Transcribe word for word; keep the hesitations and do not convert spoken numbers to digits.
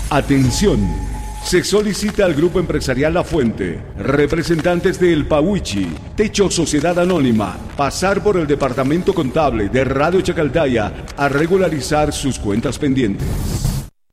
Atención. Se solicita al Grupo Empresarial La Fuente, representantes de El Pawichi, Techo Sociedad Anónima, pasar por el Departamento Contable de Radio Chacaltaya a regularizar sus cuentas pendientes.